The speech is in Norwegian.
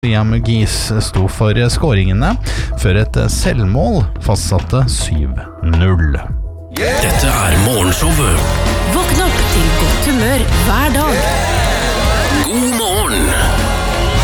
Liam Gies sto for skåringene, før et selvmål fastsatte 7-0. Dette morgenshowet. Våkn opp til godt humør hver dag. God morgen.